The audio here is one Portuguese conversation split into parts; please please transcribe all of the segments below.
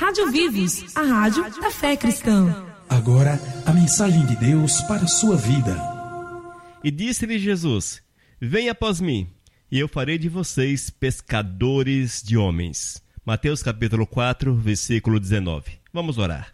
Rádio Vivos, a rádio da fé cristã. Agora, a mensagem de Deus para a sua vida. E disse-lhe Jesus: Venha após mim, e eu farei de vocês pescadores de homens. Mateus capítulo 4, versículo 19. Vamos orar.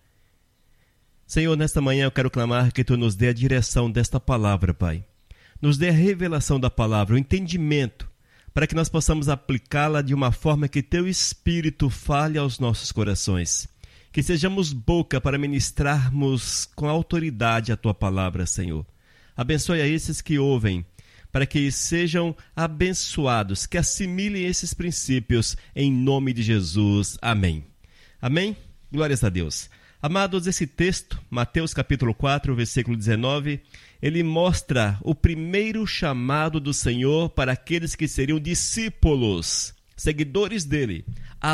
Senhor, nesta manhã eu quero clamar que Tu nos dê a direção desta palavra, Pai. Nos dê a revelação da palavra, o entendimento, para que nós possamos aplicá-la de uma forma que Teu Espírito fale aos nossos corações. Que sejamos boca para ministrarmos com autoridade a Tua palavra, Senhor. Abençoe a esses que ouvem, para que sejam abençoados, que assimilem esses princípios, em nome de Jesus. Amém. Amém? Glórias a Deus. Amados, esse texto, Mateus capítulo 4, versículo 19, ele mostra o primeiro chamado do Senhor para aqueles que seriam discípulos, seguidores dele,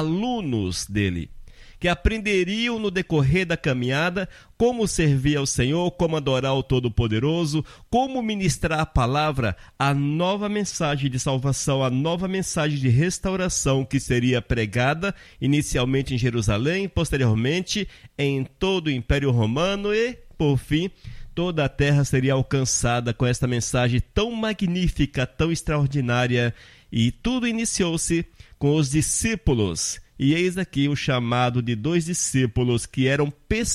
alunos dele, que aprenderiam no decorrer da caminhada como servir ao Senhor, como adorar o Todo-Poderoso, como ministrar a palavra, a nova mensagem de salvação, a nova mensagem de restauração que seria pregada inicialmente em Jerusalém, posteriormente em todo o Império Romano e, por fim, toda a terra seria alcançada com esta mensagem tão magnífica, tão extraordinária. E tudo iniciou-se com os discípulos. E eis aqui o chamado de 2 discípulos que eram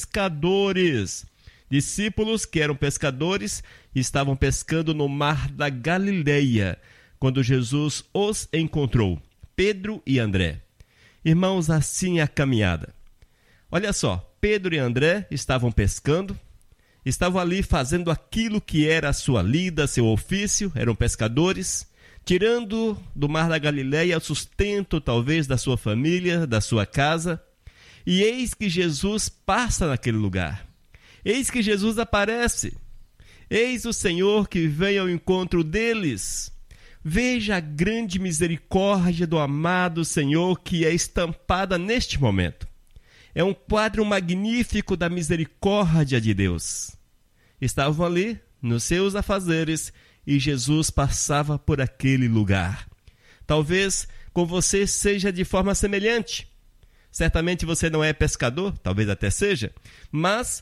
pescadores. Discípulos que eram pescadores e estavam pescando no mar da Galileia, quando Jesus os encontrou, Pedro e André. Irmãos, assim é a caminhada. Olha só, Pedro e André estavam pescando, estavam ali fazendo aquilo que era a sua lida, seu ofício, eram pescadores, tirando do mar da Galileia o sustento, talvez, da sua família, da sua casa. E eis que Jesus passa naquele lugar. Eis que Jesus aparece. Eis o Senhor que vem ao encontro deles. Veja a grande misericórdia do amado Senhor que é estampada neste momento. É um quadro magnífico da misericórdia de Deus. Estavam ali, nos seus afazeres, e Jesus passava por aquele lugar. Talvez com você seja de forma semelhante. Certamente você não é pescador, talvez até seja, mas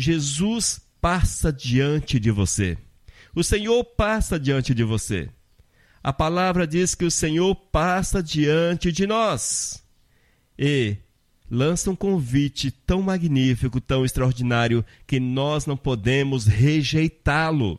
Jesus passa diante de você. O Senhor passa diante de você. A palavra diz que o Senhor passa diante de nós e lança um convite tão magnífico, tão extraordinário, que nós não podemos rejeitá-lo.